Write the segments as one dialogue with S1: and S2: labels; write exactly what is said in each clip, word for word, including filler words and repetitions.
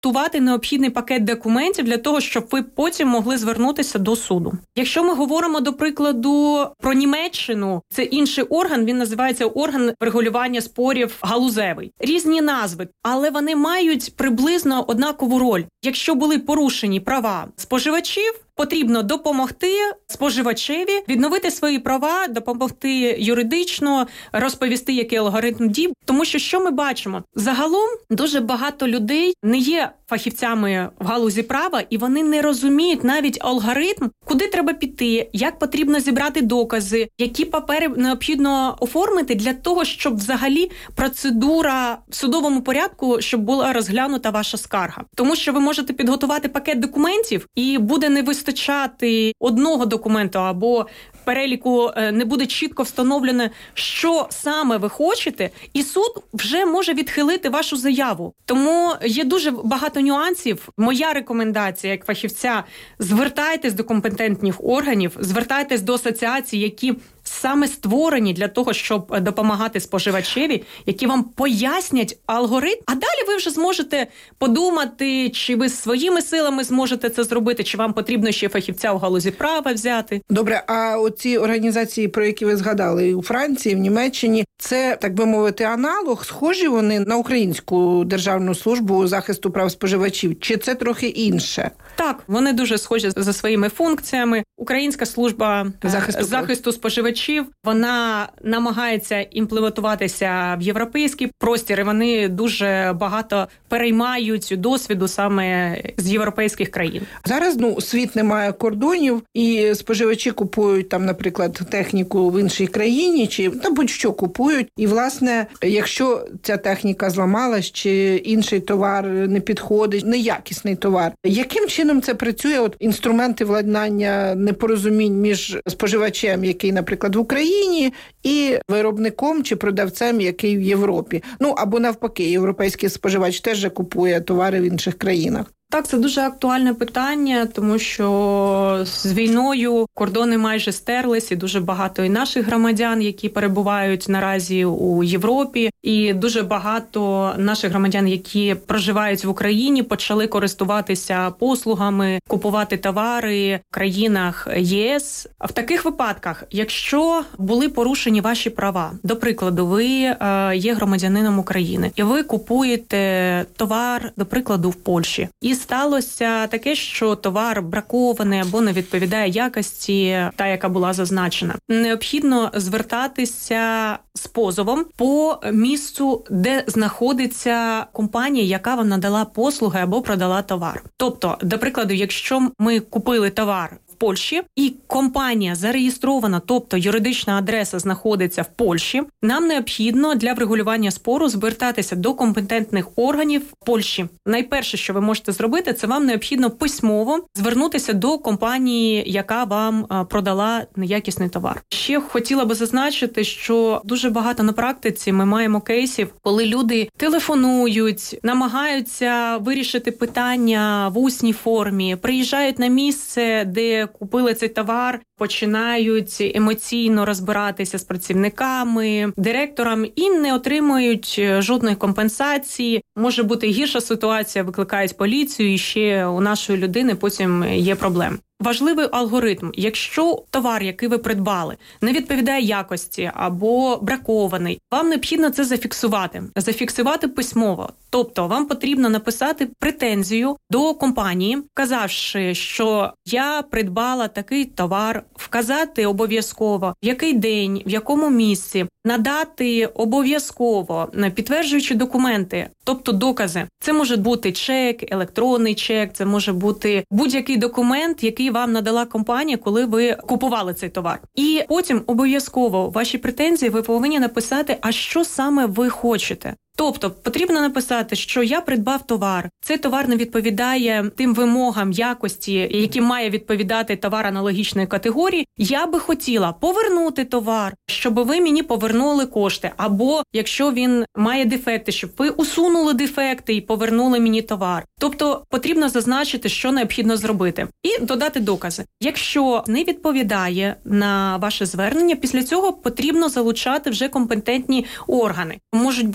S1: підготувати необхідний пакет документів для того, щоб ви потім могли звернутися до суду. Якщо ми говоримо, до прикладу, про Німеччину, це інший орган, він називається орган регулювання спорів галузевий. Різні назви, але вони мають приблизно однакову роль. Якщо були порушені права споживачів, потрібно допомогти споживачеві відновити свої права, допомогти юридично, розповісти, який алгоритм дій. Тому що, що ми бачимо? Загалом дуже багато людей не є фахівцями в галузі права, і вони не розуміють навіть алгоритм, куди треба піти, як потрібно зібрати докази, які папери необхідно оформити для того, щоб взагалі процедура в судовому порядку, щоб була розглянута ваша скарга. Тому що ви можете підготувати пакет документів, і буде не вистачати одного документу, або переліку не буде чітко встановлено, що саме ви хочете, і суд вже може відхилити вашу заяву. Тому є дуже багато нюансів. Моя рекомендація як фахівця – звертайтесь до компетентних органів, звертайтесь до асоціацій, які саме створені для того, щоб допомагати споживачеві, які вам пояснять алгоритм, а далі ви вже зможете подумати, чи ви своїми силами зможете це зробити, чи вам потрібно ще фахівця в галузі права взяти.
S2: Добре, а оці організації, про які ви згадали, у Франції, в Німеччині, це, так би мовити, аналог, схожі вони на Українську державну службу захисту прав споживачів, чи це трохи інше?
S1: Так, вони дуже схожі за своїми функціями. Українська служба захисту, захисту споживачів, вона намагається імплементуватися в європейський простір, і вони дуже багато переймають досвіду саме з європейських країн.
S2: Зараз, ну, світ не має кордонів, і споживачі купують там, наприклад, техніку в іншій країні, чи та будь-що купують. І, власне, якщо ця техніка зламалась, чи інший товар не підходить, неякісний товар, яким чином це працює? От інструменти владнання непорозумінь між споживачем, який, наприклад, в Україні, і виробником чи продавцем, який в Європі. Ну, або навпаки, європейський споживач теж купує товари в інших країнах.
S1: Так, це дуже актуальне питання, тому що з війною кордони майже стерлись, і дуже багато і наших громадян, які перебувають наразі у Європі, і дуже багато наших громадян, які проживають в Україні, почали користуватися послугами, купувати товари в країнах ЄС. В таких випадках, якщо були порушені ваші права, до прикладу, ви є громадянином України, і ви купуєте товар, до прикладу, в Польщі, і сталося таке, що товар бракований або не відповідає якості, та, яка була зазначена. Необхідно звертатися з позовом по місцю, де знаходиться компанія, яка вам надала послуги або продала товар. Тобто, до прикладу, якщо ми купили товар в Польщі і компанія зареєстрована, тобто юридична адреса знаходиться в Польщі, нам необхідно для врегулювання спору звертатися до компетентних органів Польщі. Найперше, що ви можете зробити, це вам необхідно письмово звернутися до компанії, яка вам продала неякісний товар. Ще хотіла би зазначити, що дуже багато на практиці ми маємо кейсів, коли люди телефонують, намагаються вирішити питання в усній формі, приїжджають на місце, де купили цей товар, починають емоційно розбиратися з працівниками, директором і не отримують жодної компенсації. Може бути гірша ситуація, викликають поліцію, і ще у нашої людини потім є проблеми. Важливий алгоритм. Якщо товар, який ви придбали, не відповідає якості або бракований, вам необхідно це зафіксувати. Зафіксувати письмово. Тобто вам потрібно написати претензію до компанії, вказавши, що я придбала такий товар, вказати обов'язково, в який день, в якому місці, надати обов'язково підтверджуючі документи, тобто докази. Це може бути чек, електронний чек, це може бути будь-який документ, який вам надала компанія, коли ви купували цей товар. І потім обов'язково ваші претензії ви повинні написати, а що саме ви хочете. Тобто потрібно написати, що я придбав товар, цей товар не відповідає тим вимогам якості, які має відповідати товар аналогічної категорії, я би хотіла повернути товар, щоб ви мені повернули кошти, або якщо він має дефекти, щоб ви усунули дефекти і повернули мені товар. Тобто потрібно зазначити, що необхідно зробити, і додати докази. Якщо не відповідає на ваше звернення, після цього потрібно залучати вже компетентні органи. Можуть бути асоціації,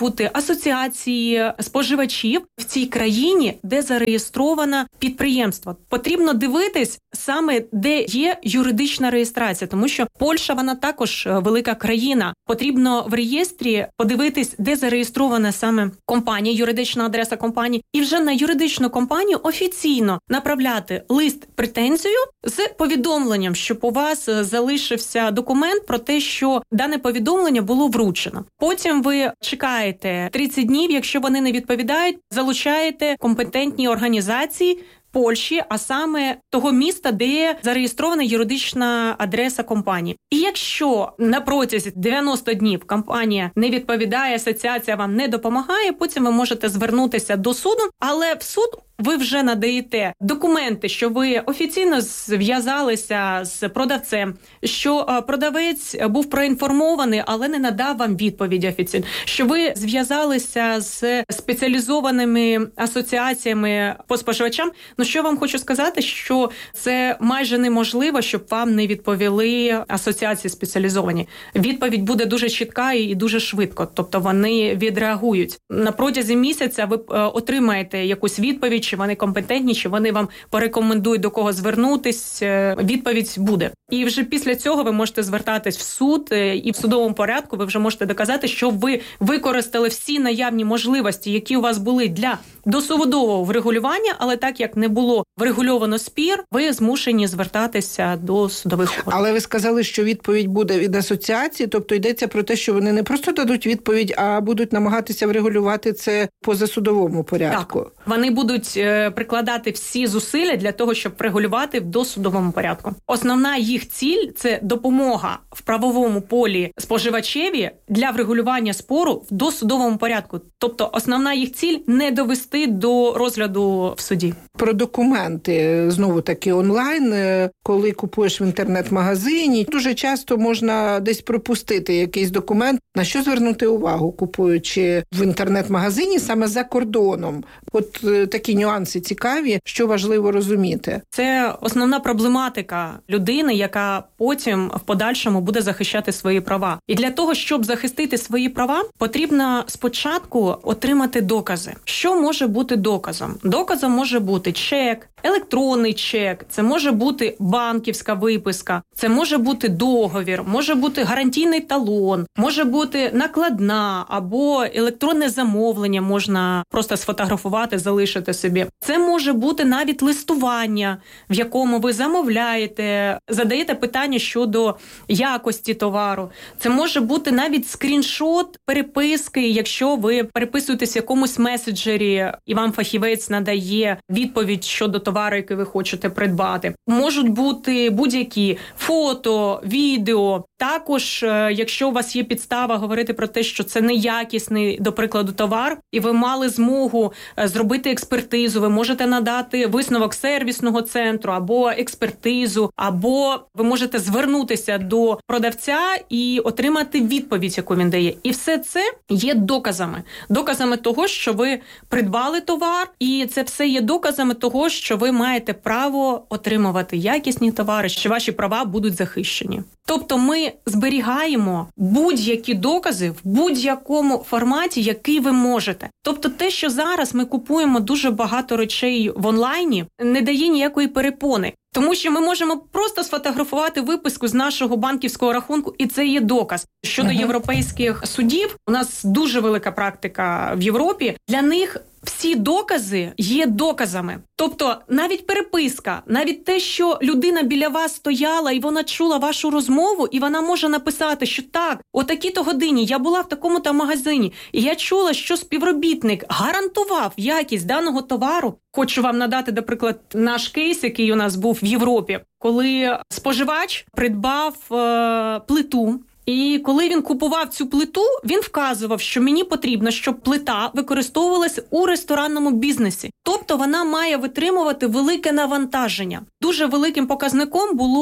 S1: асоціації споживачів в цій країні, де зареєстровано підприємство. Потрібно дивитись саме, де є юридична реєстрація, тому що Польща, вона також велика країна. Потрібно в реєстрі подивитись, де зареєстрована саме компанія, юридична адреса компанії, і вже на юридичну компанію офіційно направляти лист претензію з повідомленням, що у вас залишився документ про те, що дане повідомлення було вручено. Потім ви чекаєте тридцять днів, якщо вони не відповідають, залучаєте компетентні організації Польщі, а саме того міста, де зареєстрована юридична адреса компанії. І якщо на протязі дев'яносто днів компанія не відповідає, асоціація вам не допомагає, потім ви можете звернутися до суду, але в суд ви вже надаєте документи, що ви офіційно зв'язалися з продавцем, що продавець був проінформований, але не надав вам відповіді офіційно, що ви зв'язалися з спеціалізованими асоціаціями по споживачам. Ну, що вам хочу сказати, що це майже неможливо, щоб вам не відповіли асоціації спеціалізовані. Відповідь буде дуже чітка і дуже швидко, тобто вони відреагують. На протязі місяця ви отримаєте якусь відповідь, чи вони компетентні, чи вони вам порекомендують, до кого звернутись, відповідь буде. І вже після цього ви можете звертатись в суд, і в судовому порядку ви вже можете доказати, що ви використали всі наявні можливості, які у вас були для досудового врегулювання, але так як не було врегульовано спір, ви змушені звертатися до судових органів.
S2: Але ви сказали, що відповідь буде від асоціації, тобто йдеться про те, що вони не просто дадуть відповідь, а будуть намагатися врегулювати це по засудовому порядку.
S1: Так, вони будуть прикладати всі зусилля для того, щоб врегулювати в досудовому порядку. Основна їх ціль – це допомога в правовому полі споживачеві для врегулювання спору в досудовому порядку. Тобто основна їх ціль – не довести до розгляду в суді.
S2: Про документи, знову-таки онлайн, коли купуєш в інтернет-магазині, дуже часто можна десь пропустити якийсь документ. На що звернути увагу, купуючи в інтернет-магазині саме за кордоном? От такі нюанси цікаві, що важливо розуміти.
S1: Це основна проблематика людини, яка потім в подальшому буде захищати свої права. І для того, щоб захистити свої права, потрібно спочатку отримати докази. Що може бути доказом? Доказом може бути чек, електронний чек, це може бути банківська виписка, це може бути договір, може бути гарантійний талон, може бути накладна або електронне замовлення, можна просто сфотографувати, залишити собі. Це може бути навіть листування, в якому ви замовляєте, задаєте питання щодо якості товару. Це може бути навіть скріншот переписки, якщо ви переписуєтесь в якомусь меседжері і вам фахівець надає відповідь щодо товару, який ви хочете придбати. Можуть бути будь-які фото, відео. Також, якщо у вас є підстава говорити про те, що це неякісний, до прикладу, товар, і ви мали змогу зробити експертизу, ви можете надати висновок сервісного центру або експертизу, або ви можете звернутися до продавця і отримати відповідь, яку він дає. І все це є доказами. Доказами того, що ви придбали товар, і це все є доказами того, що ви маєте право отримувати якісні товари, що ваші права будуть захищені. Тобто ми зберігаємо будь-які докази в будь-якому форматі, який ви можете. Тобто те, що зараз ми купуємо дуже багато речей в онлайні, не дає ніякої перепони. Тому що ми можемо просто сфотографувати виписку з нашого банківського рахунку, і це є доказ. Щодо uh-huh. європейських судів, у нас дуже велика практика в Європі. Для них всі докази є доказами. Тобто навіть переписка, навіть те, що людина біля вас стояла і вона чула вашу розмову, і вона може написати, що так, о такій-то годині я була в такому-то магазині, і я чула, що співробітник гарантував якість даного товару. Хочу вам надати, наприклад, наш кейс, який у нас був в Європі, коли споживач придбав е- плиту. І коли він купував цю плиту, він вказував, що мені потрібно, щоб плита використовувалася у ресторанному бізнесі. Тобто вона має витримувати велике навантаження. Дуже великим показником було,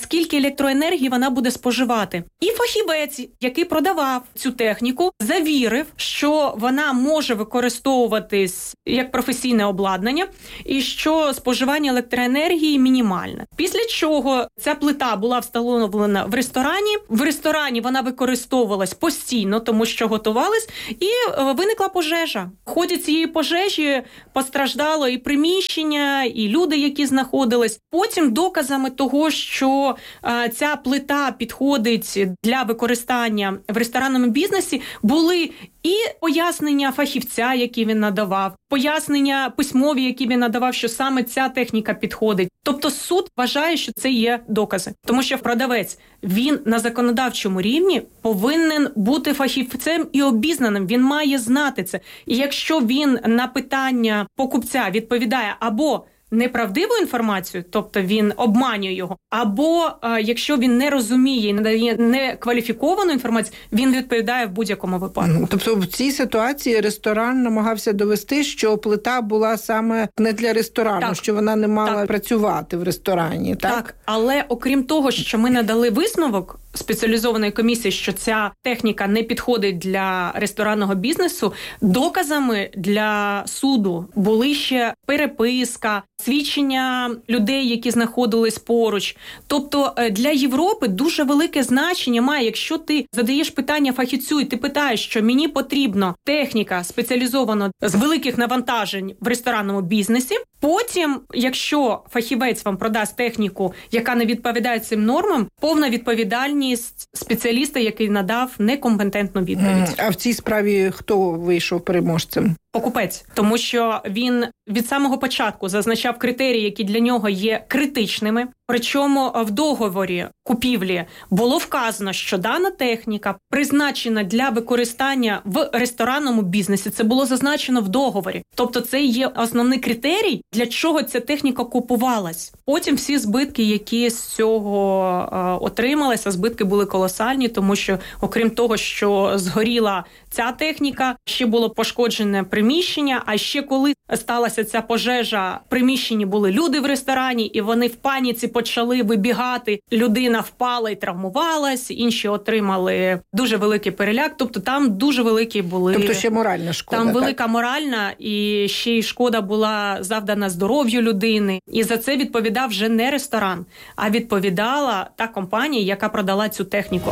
S1: скільки електроенергії вона буде споживати. І фахівець, який продавав цю техніку, завірив, що вона може використовуватись як професійне обладнання і що споживання електроенергії мінімальне. Після чого ця плита була встановлена в ресторані. В ресторані вона використовувалась постійно, тому що готувалась, і виникла пожежа. В ході цієї пожежі постраждало і приміщення, і люди, які знаходились. Потім доказами того, що а, ця плита підходить для використання в ресторанному бізнесі, були і пояснення фахівця, які він надавав, пояснення письмові, які він надавав, що саме ця техніка підходить. Тобто суд вважає, що це є докази. Тому що продавець, він на законодавчому рівні повинен бути фахівцем і обізнаним. Він має знати це. І якщо він на питання покупця відповідає або неправдиву інформацію, тобто він обманює його, або а, якщо він не розуміє і надає некваліфіковану інформацію, він відповідає в будь-якому випадку.
S2: Тобто в цій ситуації ресторан намагався довести, що плита була саме не для ресторану, так. що вона не мала так. працювати в ресторані. Так?
S1: Так, але окрім того, що ми надали висновок спеціалізованої комісії, що ця техніка не підходить для ресторанного бізнесу, доказами для суду були ще переписка, свідчення людей, які знаходились поруч. Тобто для Європи дуже велике значення має, якщо ти задаєш питання фахівцю і ти питаєш, що мені потрібна техніка спеціалізована з великих навантажень в ресторанному бізнесі, потім, якщо фахівець вам продасть техніку, яка не відповідає цим нормам, повна відповідальність спеціаліста, який надав некомпетентну відповідь.
S2: А в цій справі хто вийшов переможцем?
S1: Покупець, тому що він від самого початку зазначав критерії, які для нього є критичними. Причому в договорі купівлі було вказано, що дана техніка призначена для використання в ресторанному бізнесі. Це було зазначено в договорі. Тобто це є основний критерій, для чого ця техніка купувалась. Потім всі збитки, які з цього е, отрималися, збитки були колосальні, тому що, окрім того, що згоріла ця техніка, ще було пошкоджене приміщення, а ще коли сталася ця пожежа, в приміщенні були люди в ресторані, і вони в паніці почали вибігати. Людина впала і травмувалась, інші отримали дуже великий переляк. Тобто там дуже великі були...
S2: Тобто ще моральна шкода.
S1: Там
S2: так?
S1: велика моральна, і ще й шкода була завдана здоров'ю людини. І за це відповідав вже не ресторан, а відповідала та компанія, яка продала цю техніку.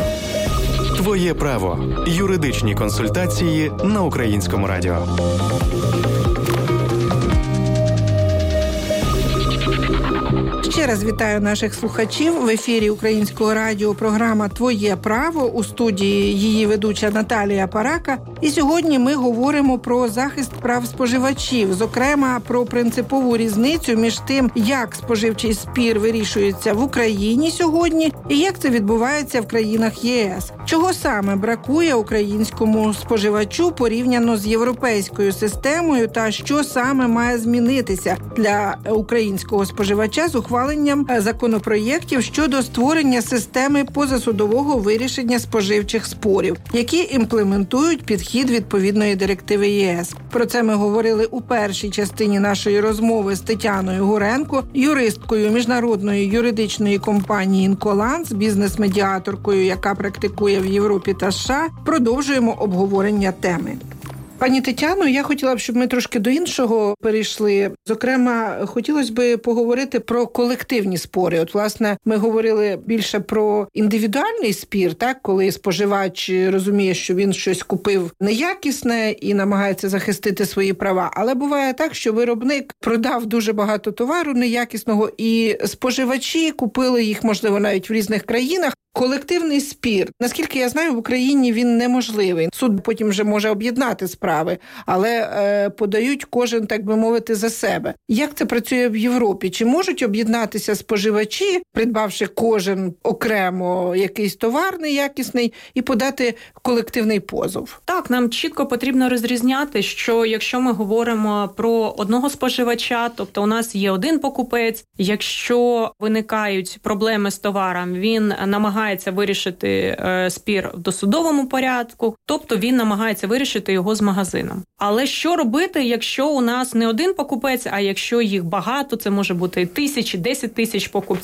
S3: Твоє право. Юридичні консультації на Українському радіо.
S2: Ще раз вітаю наших слухачів. В ефірі Українського радіо програма «Твоє право», у студії її ведуча Наталія Парака. І сьогодні ми говоримо про захист прав споживачів, зокрема про принципову різницю між тим, як споживчий спір вирішується в Україні сьогодні і як це відбувається в країнах ЄС. Чого саме бракує українському споживачу порівняно з європейською системою та що саме має змінитися для українського споживача з ухваленням законопроєктів щодо створення системи позасудового вирішення споживчих спорів, які імплементують підхід відповідної директиви ЄС. Про це ми говорили у першій частині нашої розмови з Тетяною Гуренко, юристкою міжнародної юридичної компанії «Інколанс», бізнес-медіаторкою, яка практикує в Європі та США. Продовжуємо обговорення теми. Пані Тетяно, я хотіла б, щоб ми трошки до іншого перейшли. Зокрема, хотілося б поговорити про колективні спори. От, власне, ми говорили більше про індивідуальний спір, так, коли споживач розуміє, що він щось купив неякісне і намагається захистити свої права. Але буває так, що виробник продав дуже багато товару неякісного, і споживачі купили їх, можливо, навіть в різних країнах. Колективний спір, наскільки я знаю, в Україні він неможливий. Суд потім вже може об'єднати справи, але е, подають кожен, так би мовити, за себе. Як це працює в Європі? Чи можуть об'єднатися споживачі, придбавши кожен окремо якийсь товар неякісний, і подати колективний позов?
S1: Так, нам чітко потрібно розрізняти, що якщо ми говоримо про одного споживача, тобто у нас є один покупець, якщо виникають проблеми з товаром, він намагається вирішити е, спір в досудовому порядку, тобто він намагається вирішити його з магазином. Але що робити, якщо у нас не один покупець, а якщо їх багато, це може бути тисячі, десять тисяч покупців?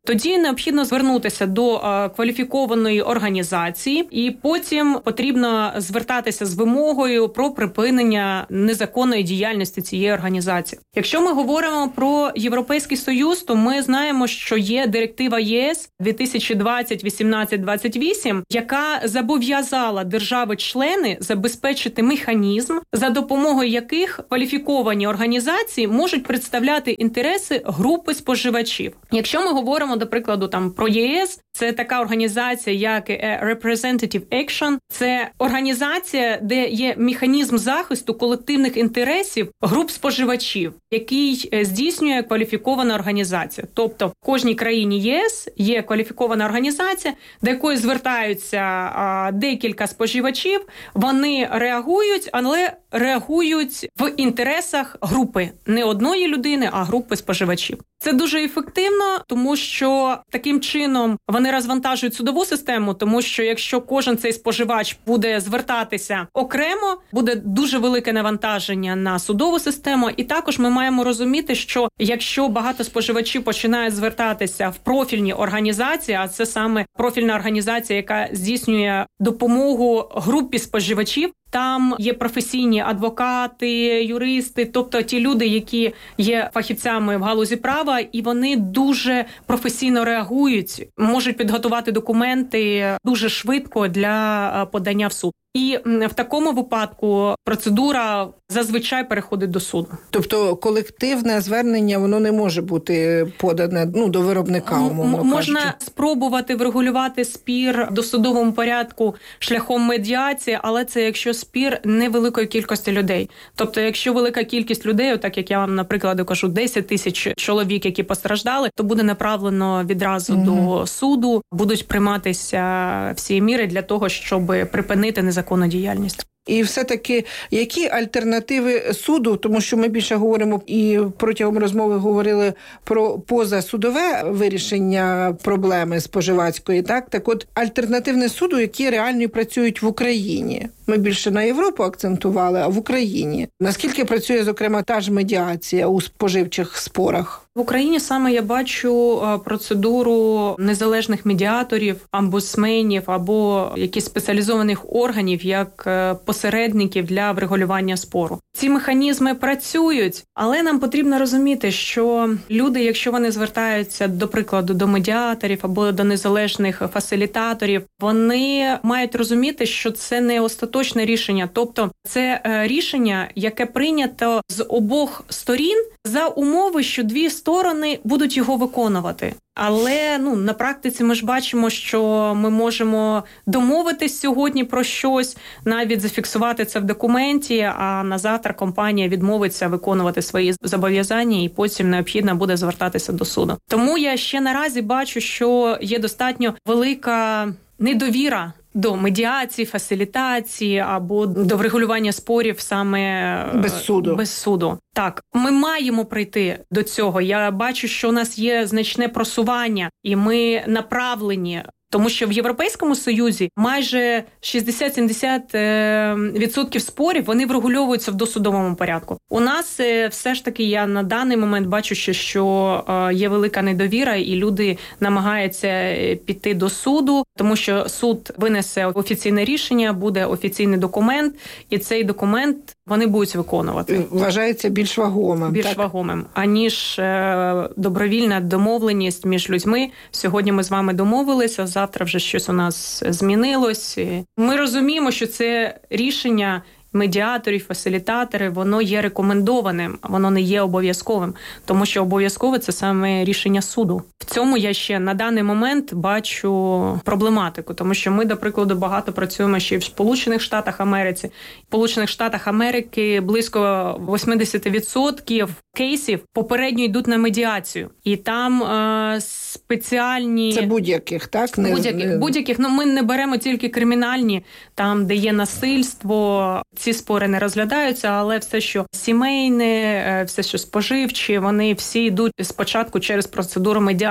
S1: тоді необхідно звернутися до е, кваліфікованої організації, і потім потрібно звертатися з вимогою про припинення незаконної діяльності цієї організації. Якщо ми говоримо про Європейський Союз, то ми знаємо, що є директива ЄС дві тисячі двадцять вісімнадцять двадцять вісім, яка зобов'язала держави-члени забезпечити механізм, за допомогою яких кваліфіковані організації можуть представляти інтереси групи споживачів. Якщо ми говоримо, до прикладу, там про ЄС, це така організація, як Representative Action. Це організація, де є механізм захисту колективних інтересів груп споживачів, який здійснює кваліфікована організація. Тобто в кожній країні ЄС є кваліфікована організація, до якої звертаються а, декілька споживачів, вони реагують, але реагують в інтересах групи. Не одної людини, а групи споживачів. Це дуже ефективно, тому що таким чином вони розвантажують судову систему, тому що якщо кожен цей споживач буде звертатися окремо, буде дуже велике навантаження на судову систему. І також ми маємо розуміти, що якщо багато споживачів починають звертатися в профільні організації, а це саме профільна організація, яка здійснює допомогу групі споживачів, там є професійні адвокати, юристи, тобто ті люди, які є фахівцями в галузі права, і вони дуже професійно реагують, можуть підготувати документи дуже швидко для подання в суд. І в такому випадку процедура зазвичай переходить до суду.
S2: Тобто колективне звернення, воно не може бути подане ну, до виробника, умовно кажучи.
S1: Можна спробувати врегулювати спір в досудовому порядку шляхом медіації, але це якщо спір невеликої кількості людей. Тобто якщо велика кількість людей, так як я вам, наприклад, кажу, десять тисяч чоловік, які постраждали, то буде направлено відразу угу. до суду, будуть прийматися всі міри для того, щоб припинити незаконну діяльність.
S2: І все-таки, які альтернативи суду, тому що ми більше говоримо і протягом розмови говорили про позасудове вирішення проблеми споживацької, так? Так от, альтернативне суду, які реально працюють в Україні. Ми більше на Європу акцентували, а в Україні. Наскільки працює, зокрема, та ж медіація у споживчих спорах?
S1: В Україні саме я бачу процедуру незалежних медіаторів, омбудсменів або якихось спеціалізованих органів як посередників для врегулювання спору. Ці механізми працюють, але нам потрібно розуміти, що люди, якщо вони звертаються, до прикладу, до медіаторів або до незалежних фасилітаторів, вони мають розуміти, що це не остаточне рішення. Тобто це рішення, яке прийнято з обох сторін за умови, що дві сторони будуть його виконувати. Але ну на практиці ми ж бачимо, що ми можемо домовитись сьогодні про щось, навіть зафіксувати це в документі, а на завтра компанія відмовиться виконувати свої зобов'язання і потім необхідно буде звертатися до суду. Тому я ще наразі бачу, що є достатньо велика недовіра до медіації, фасилітації або до врегулювання спорів саме
S2: без суду.
S1: без суду. Так, ми маємо прийти до цього. Я бачу, що у нас є значне просування, і ми направлені. Тому що в Європейському Союзі майже шістдесят-сімдесят відсотків спорів, вони врегульовуються в досудовому порядку. У нас все ж таки, я на даний момент бачу, що є велика недовіра, і люди намагаються піти до суду, тому що суд винесе офіційне рішення, буде офіційний документ, і цей документ вони будуть виконувати.
S2: Вважається більш вагомим.
S1: Більш
S2: так?
S1: вагомим, аніж е, добровільна домовленість між людьми. Сьогодні ми з вами домовилися, завтра вже щось у нас змінилось. Ми розуміємо, що це рішення медіаторів, фасилітатори, воно є рекомендованим, воно не є обов'язковим, тому що обов'язкове – це саме рішення суду. В цьому я ще на даний момент бачу проблематику, тому що ми, до прикладу, багато працюємо ще в Сполучених Штатах Америці. В Сполучених Штатах Америки близько вісімдесят відсотків кейсів попередньо йдуть на медіацію. І там е, спеціальні...
S2: Це будь-яких, так? Не...
S1: Будь-яких, будь-яких. Ну, ми не беремо тільки кримінальні, там, де є насильство, ці спори не розглядаються, але все, що сімейне, все, що споживчі, вони всі йдуть спочатку через процедуру медіації.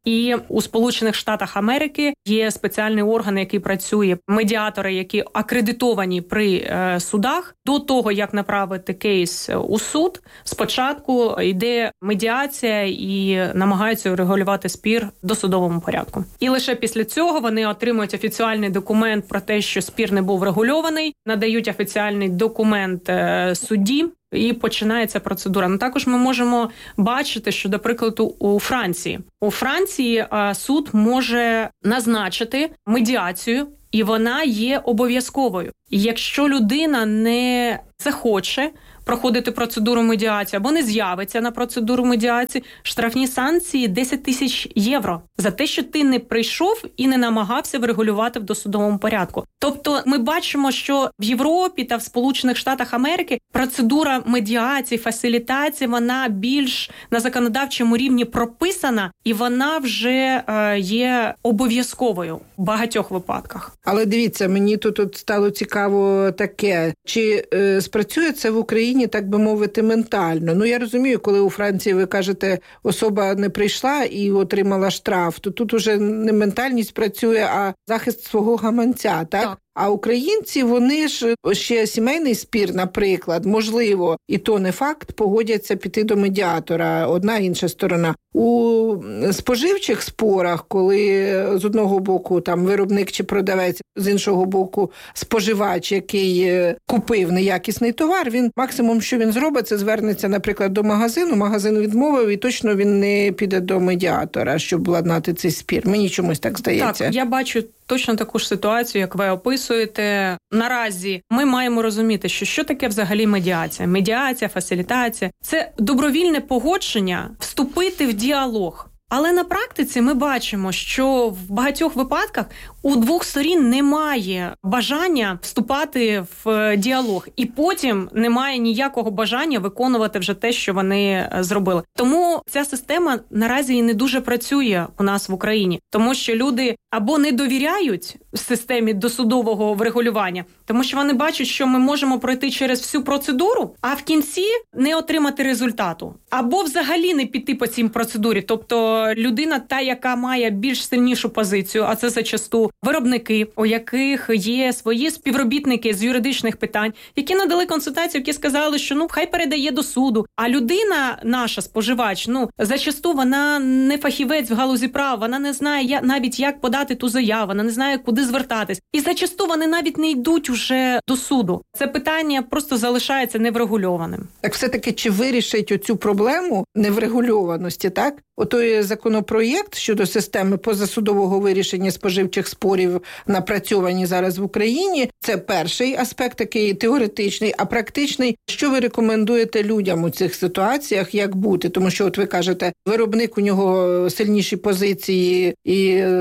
S1: І у Сполучених Штатах Америки є спеціальний орган, який працює, медіатори, які акредитовані при е, судах. До того, як направити кейс у суд, спочатку йде медіація і намагаються регулювати спір в досудовому порядку. І лише після цього вони отримують офіціальний документ про те, що спір не був регульований, надають офіціальний документ е, судді, і починається процедура. Ну, також ми можемо бачити, що, до прикладу, у Франції. У Франції а, суд може назначити медіацію, і вона є обов'язковою. І якщо людина не захоче проходити процедуру медіації або не з'явиться на процедуру медіації, штрафні санкції десять тисяч євро за те, що ти не прийшов і не намагався врегулювати в досудовому порядку. Тобто ми бачимо, що в Європі та в Сполучених Штатах Америки процедура медіації, фасилітації, вона більш на законодавчому рівні прописана, і вона вже е, є обов'язковою в багатьох випадках.
S2: Але дивіться, мені тут, тут стало цікаво таке, чи е, спрацює це в Україні, так би мовити, ментально. Ну, я розумію, коли у Франції, ви кажете, особа не прийшла і отримала штраф, то тут уже не ментальність працює, а захист свого гаманця, так? Так. А українці, вони ж ще сімейний спір, наприклад, можливо, і то не факт, погодяться піти до медіатора, одна інша сторона. У споживчих спорах, коли з одного боку там виробник чи продавець, з іншого боку споживач, який купив неякісний товар, він максимум, що він зробить, це звернеться, наприклад, до магазину, магазин відмовив, і точно він не піде до медіатора, щоб владнати цей спір. Мені чомусь так здається.
S1: Так, я бачу точно таку ж ситуацію, як ви описуєте. Наразі ми маємо розуміти, що що таке взагалі медіація. Медіація, фасилітація – це добровільне погодження вступити в діалог. Але на практиці ми бачимо, що в багатьох випадках у двох сторін немає бажання вступати в діалог. І потім немає ніякого бажання виконувати вже те, що вони зробили. Тому ця система наразі і не дуже працює у нас в Україні. Тому що люди або не довіряють системі досудового врегулювання, тому що вони бачать, що ми можемо пройти через всю процедуру, а в кінці не отримати результату. Або взагалі не піти по цій процедурі. Тобто людина та, яка має більш сильнішу позицію, а це зачасту виробники, у яких є свої співробітники з юридичних питань, які надали консультацію, які сказали, що ну хай передає до суду. А людина, наша споживач, ну зачасту вона не фахівець в галузі права, вона не знає навіть, як подати ту заяву, вона не знає, куди звертатись. І зачасту вони навіть не йдуть уже до суду. Це питання просто залишається неврегульованим.
S2: Так все-таки чи вирішить оцю проблему неврегульованості, так? Отой законопроєкт щодо системи позасудового вирішення споживчих спорів, напрацьовані зараз в Україні, це перший аспект, такий теоретичний, а практичний. Що ви рекомендуєте людям у цих ситуаціях, як бути? Тому що, от ви кажете, виробник, у нього сильніші позиції, і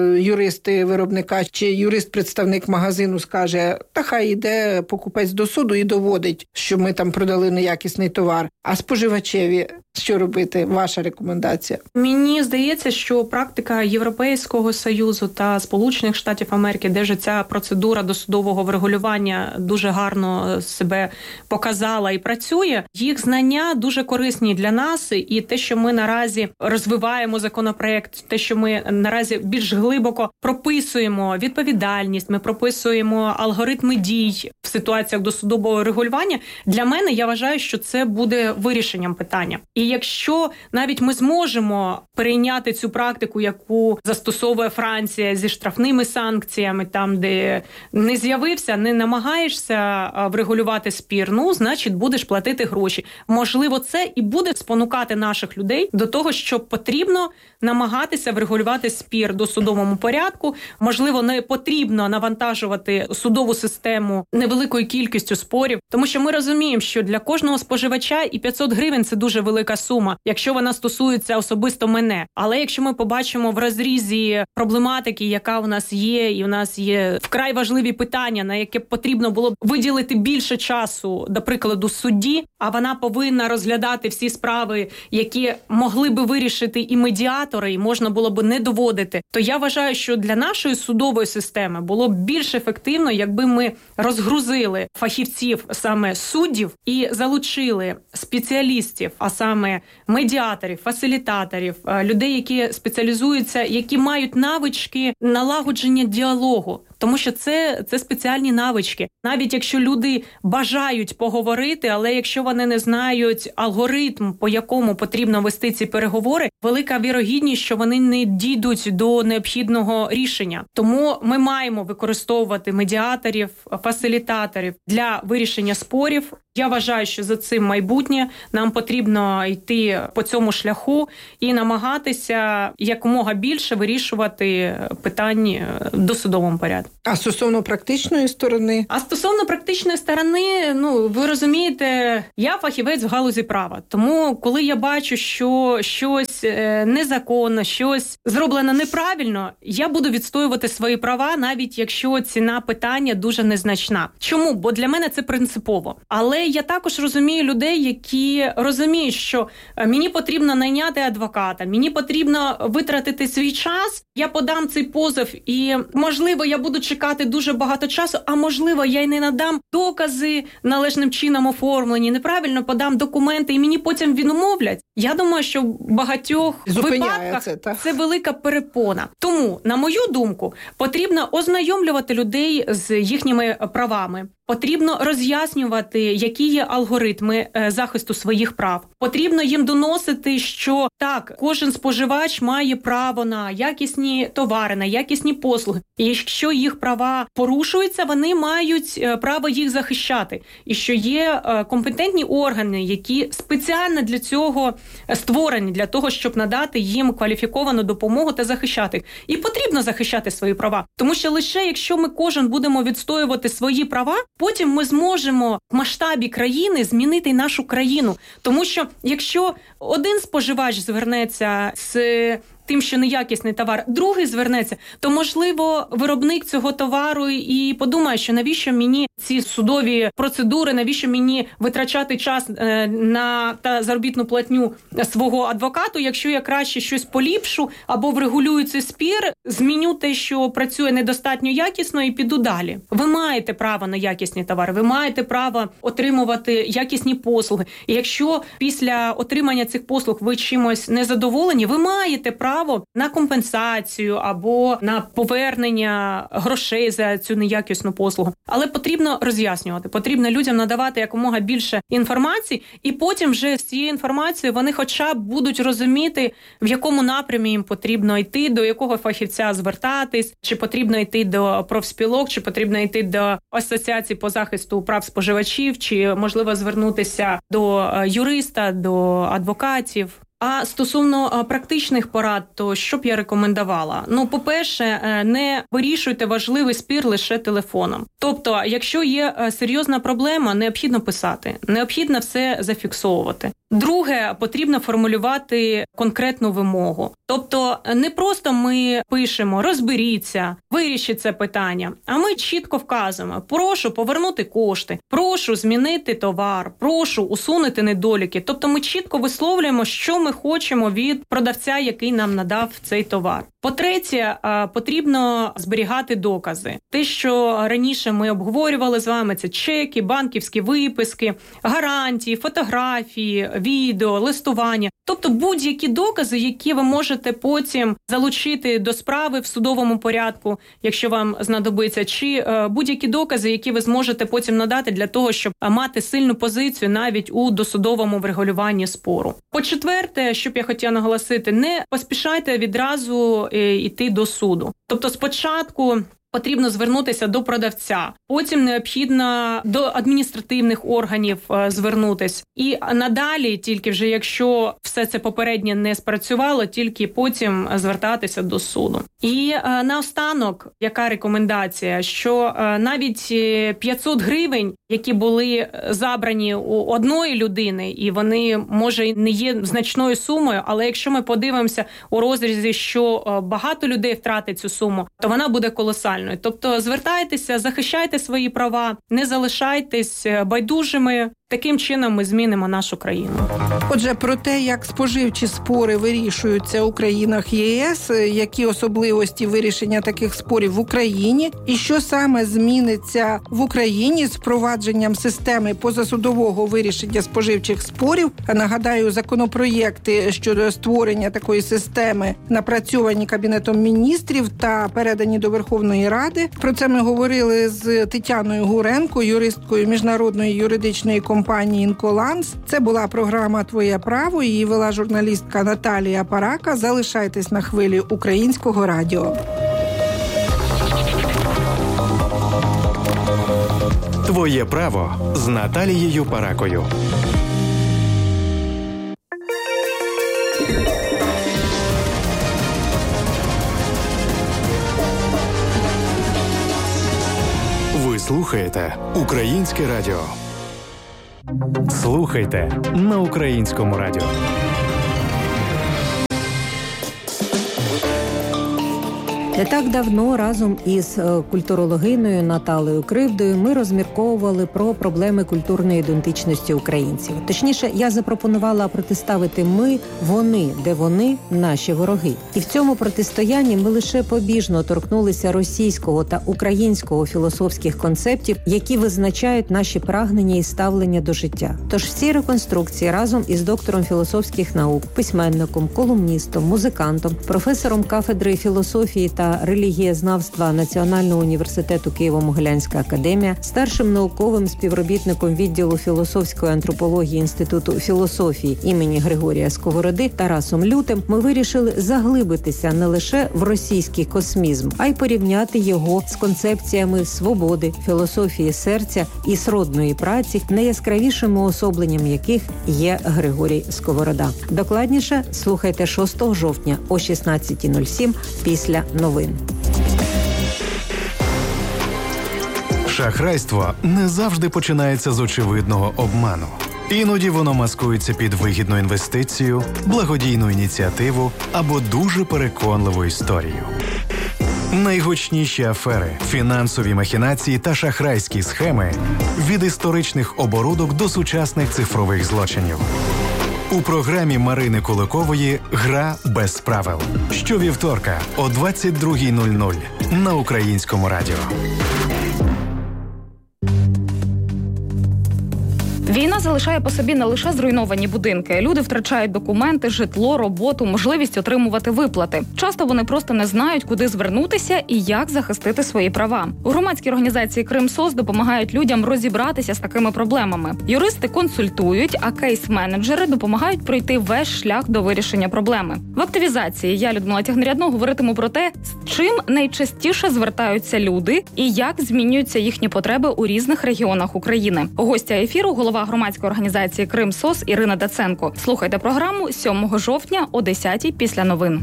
S2: юристи виробника, чи юрист-представник магазину скаже, та хай йде покупець до суду і доводить, що ми там продали неякісний товар. А споживачеві що робити? Ваша рекомендація?
S1: Мені здається, що практика Європейського Союзу та Сполучених Штатів Америки, де ж ця процедура досудового врегулювання дуже гарно себе показала і працює, їх знання дуже корисні для нас, і те, що ми наразі розвиваємо законопроект, те, що ми наразі більш глибоко прописуємо відповідальність, ми прописуємо алгоритми дій в ситуаціях досудового регулювання, для мене, я вважаю, що це буде вирішенням питання. І якщо навіть ми зможемо перейняти цю практику, яку застосовує Франція зі штрафними санкціями, там, де не з'явився, не намагаєшся врегулювати спір, ну, значить, будеш платити гроші. Можливо, це і буде спонукати наших людей до того, що потрібно намагатися врегулювати спір до судовому порядку. Можливо, не потрібно навантажувати судову систему невеликою кількістю спорів, тому що ми розуміємо, що для кожного споживача і п'ятсот гривень – це дуже велика сума, якщо вона стосується особисто мене. Але якщо ми побачимо в розрізі проблематики, яка у нас є є, і у нас є вкрай важливі питання, на яке потрібно було б виділити більше часу, до прикладу, судді, а вона повинна розглядати всі справи, які могли би вирішити і медіатори, і можна було б не доводити, то я вважаю, що для нашої судової системи було б більш ефективно, якби ми розгрузили фахівців, саме суддів, і залучили спеціалістів, а саме медіаторів, фасилітаторів, людей, які спеціалізуються, які мають навички налагодження діалогу. Тому що це, це спеціальні навички. Навіть якщо люди бажають поговорити, але якщо вони не знають алгоритм, по якому потрібно вести ці переговори, велика вірогідність, що вони не дійдуть до необхідного рішення. Тому ми маємо використовувати медіаторів, фасилітаторів для вирішення спорів. Я вважаю, що за цим майбутнє. Нам потрібно йти по цьому шляху і намагатися якомога більше вирішувати питання в досудовому порядку.
S2: А стосовно практичної сторони?
S1: А стосовно практичної сторони, ну, ви розумієте, я фахівець в галузі права. Тому, коли я бачу, що щось незаконно, щось зроблено неправильно, я буду відстоювати свої права, навіть якщо ціна питання дуже незначна. Чому? Бо для мене це принципово. Але я також розумію людей, які розуміють, що мені потрібно найняти адвоката, мені потрібно витратити свій час, я подам цей позов і, можливо, я буду чекати дуже багато часу, а можливо, я й не надам докази належним чином оформлені, неправильно подам документи і мені потім відмовлять. Я думаю, що в багатьох випадках це, це велика перепона. Тому, на мою думку, потрібно ознайомлювати людей з їхніми правами. Потрібно роз'яснювати, які є алгоритми захисту своїх прав. Потрібно їм доносити, що так, кожен споживач має право на якісні товари, на якісні послуги. І якщо їх права порушуються, вони мають право їх захищати. І що є компетентні органи, які спеціально для цього створені, для того, щоб надати їм кваліфіковану допомогу та захищати. І потрібно захищати свої права. Тому що лише якщо ми кожен будемо відстоювати свої права, потім ми зможемо в масштабі країни змінити нашу країну. Тому що якщо один споживач звернеться з тим, що неякісний товар, другий звернеться, то, можливо, виробник цього товару і подумає, що навіщо мені ці судові процедури, навіщо мені витрачати час на та заробітну платню свого адвокату, якщо я краще щось поліпшу або врегулюю цей спір, зміню те, що працює недостатньо якісно і піду далі. Ви маєте право на якісні товари, ви маєте право отримувати якісні послуги. І якщо після отримання цих послуг ви чимось незадоволені, ви маєте право на компенсацію або на повернення грошей за цю неякісну послугу. Але потрібно роз'яснювати, потрібно людям надавати якомога більше інформації, і потім вже з цією інформацією вони хоча б будуть розуміти, в якому напрямі їм потрібно йти, до якого фахівця звертатись, чи потрібно йти до профспілок, чи потрібно йти до асоціації по захисту прав споживачів, чи можливо звернутися до юриста, до адвокатів. А стосовно практичних порад, то що б я рекомендувала? Ну, по-перше, не вирішуйте важливий спір лише телефоном. Тобто, якщо є серйозна проблема, необхідно писати, необхідно все зафіксовувати. Друге, потрібно формулювати конкретну вимогу. Тобто, не просто ми пишемо «розберіться», «вирішіть це питання», а ми чітко вказуємо «прошу повернути кошти», «прошу змінити товар», «прошу усунути недоліки». Тобто, ми чітко висловлюємо, що ми хочемо від продавця, який нам надав цей товар. По-третє, потрібно зберігати докази. Те, що раніше ми обговорювали з вами, це чеки, банківські виписки, гарантії, фотографії, відео, листування. Тобто будь-які докази, які ви можете потім залучити до справи в судовому порядку, якщо вам знадобиться, чи будь-які докази, які ви зможете потім надати для того, щоб мати сильну позицію навіть у досудовому врегулюванні спору. По-четверте, що б я хотіла наголосити, не поспішайте відразу йти до суду. Тобто спочатку потрібно звернутися до продавця. Потім необхідно до адміністративних органів звернутися. І надалі, тільки вже якщо все це попереднє не спрацювало, тільки потім звертатися до суду. І е, наостанок, яка рекомендація, що е, навіть п'ятсот гривень, які були забрані у одної людини, і вони, може, не є значною сумою, але якщо ми подивимося у розрізі, що багато людей втратить цю суму, то вона буде колосальною. Тобто звертайтеся, захищайте свої права, не залишайтесь байдужими. Таким чином ми змінимо нашу країну.
S2: Отже, про те, як споживчі спори вирішуються у країнах ЄС, які особливості вирішення таких спорів в Україні, і що саме зміниться в Україні з впровадженням системи позасудового вирішення споживчих спорів. Нагадаю, законопроєкти щодо створення такої системи напрацьовані Кабінетом міністрів та передані до Верховної Ради. Про це ми говорили з Тетяною Гуренко, юристкою міжнародної юридичної компанії компанії «Інколанс». Це була програма «Твоє право». Її вела журналістка Наталія Парака. Залишайтесь на хвилі Українського радіо.
S3: «Твоє право» з Наталією Паракою. Ви слухаєте Українське радіо. Слухайте на Українському радіо.
S4: Не так давно разом із культурологиною Наталею Кривдою ми розмірковували про проблеми культурної ідентичності українців. Точніше, я запропонувала протиставити ми, вони, де вони, наші вороги. І в цьому протистоянні ми лише побіжно торкнулися російського та українського філософських концептів, які визначають наші прагнення і ставлення до життя. Тож в цій реконструкції разом із доктором філософських наук, письменником, колумністом, музикантом, професором кафедри філософії та релігієзнавства Національного університету Києво-Могилянська академія, старшим науковим співробітником відділу філософської антропології Інституту філософії імені Григорія Сковороди Тарасом Лютим ми вирішили заглибитися не лише в російський космізм, а й порівняти його з концепціями свободи, філософії серця і сродної праці, найяскравішим уособленням яких є Григорій Сковорода. Докладніше слухайте шостого жовтня о шістнадцята нуль сім після новин.
S3: Шахрайство не завжди починається з очевидного обману. Іноді воно маскується під вигідну інвестицію, благодійну ініціативу або дуже переконливу історію. Найгучніші афери, фінансові махінації та шахрайські схеми від історичних оборудок до сучасних цифрових злочинів. У програмі Марини Куликової «Гра без правил». Щовівторка о двадцять друга нуль нуль на Українському радіо.
S5: Війна залишає по собі не лише зруйновані будинки. Люди втрачають документи, житло, роботу, можливість отримувати виплати. Часто вони просто не знають, куди звернутися і як захистити свої права. У громадській організації «Кримсос» допомагають людям розібратися з такими проблемами. Юристи консультують, а кейс-менеджери допомагають пройти весь шлях до вирішення проблеми. В активізації я, Людмила Тягнерядно, говоритиму про те, з чим найчастіше звертаються люди і як змінюються їхні потреби у різних регіонах України. Гостя ефіру – голова громадської організації «Кримсос» Ірина Даценко. Слухайте програму сьомого жовтня о десятій після новин.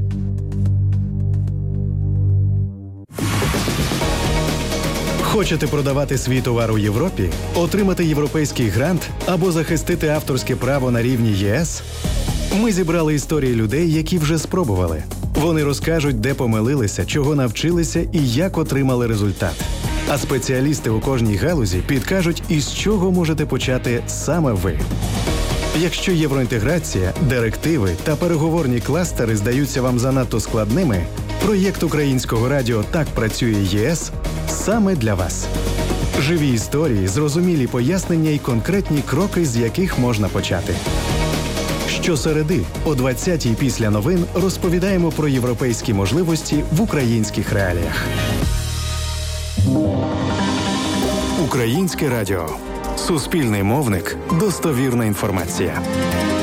S3: Хочете продавати свій товар у Європі, отримати європейський грант або захистити авторське право на рівні ЄС? Ми зібрали історії людей, які вже спробували. Вони розкажуть, де помилилися, чого навчилися і як отримали результат. А спеціалісти у кожній галузі підкажуть, із чого можете почати саме ви. Якщо євроінтеграція, директиви та переговорні кластери здаються вам занадто складними, проєкт Українського радіо «Так працює ЄС» саме для вас. Живі історії, зрозумілі пояснення і конкретні кроки, з яких можна почати. Щосереди о двадцятій після новин розповідаємо про європейські можливості в українських реаліях. Українське радіо. Суспільний мовник. Достовірна інформація.